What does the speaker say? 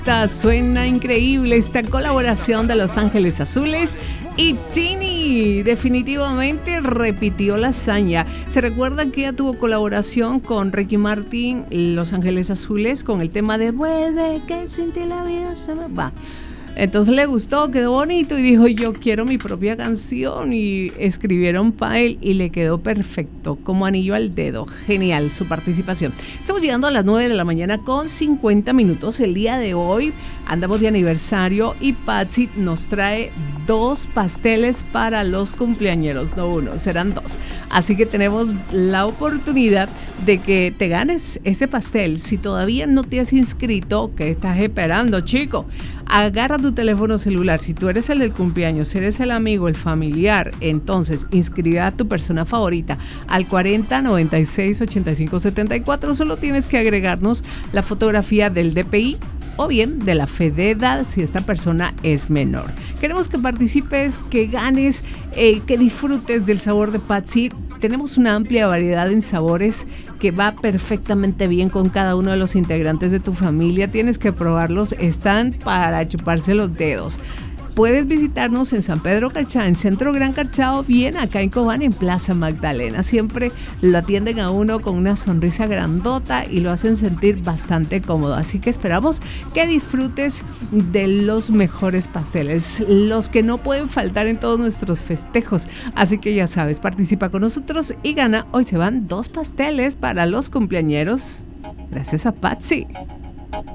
Suena increíble esta colaboración de Los Ángeles Azules y Tini. Definitivamente repitió la hazaña. Se recuerda que ella tuvo colaboración con Ricky Martin, Los Ángeles Azules, con el tema de Vuelve, que sin ti la vida se me va. Entonces le gustó, quedó bonito y dijo, yo quiero mi propia canción, y escribieron para él y le quedó perfecto, como anillo al dedo. Genial su participación. Estamos llegando a las 9 de la mañana con 50 minutos. El día de hoy andamos de aniversario y Patsy nos trae 2 pasteles para los cumpleañeros, no uno, serán 2. Así que tenemos la oportunidad de que te ganes este pastel. Si todavía no te has inscrito, ¿qué estás esperando, chico? Agarra tu teléfono celular. Si tú eres el del cumpleaños, eres el amigo, el familiar, entonces inscribe a tu persona favorita al 40 96 85 74. Solo tienes que agregarnos la fotografía del DPI o bien de la FEDEDA si esta persona es menor. Queremos que participes, que ganes, que disfrutes del sabor de Patsy. Tenemos una amplia variedad en sabores que va perfectamente bien con cada uno de los integrantes de tu familia. Tienes que probarlos, están para chuparse los dedos. Puedes visitarnos en San Pedro Carchá, en Centro Gran Carchá, o bien acá en Cobán, en Plaza Magdalena. Siempre lo atienden a uno con una sonrisa grandota y lo hacen sentir bastante cómodo. Así que esperamos que disfrutes de los mejores pasteles, los que no pueden faltar en todos nuestros festejos. Así que ya sabes, participa con nosotros y gana. Hoy se van 2 pasteles para los cumpleañeros, gracias a Patsy.